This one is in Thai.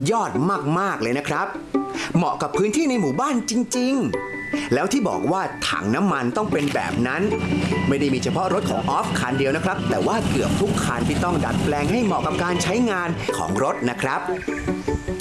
ยอดมากๆเลยนะครับเหมาะกับพื้นที่ในหมู่บ้านจริงๆแล้วที่บอกว่าถังน้ำมันต้องเป็นแบบนั้นไม่ได้มีเฉพาะรถของออฟคันเดียวนะครับแต่ว่าเกือบทุกคันที่ต้องดัดแปลงให้เหมาะกับการใช้งานของรถนะครับ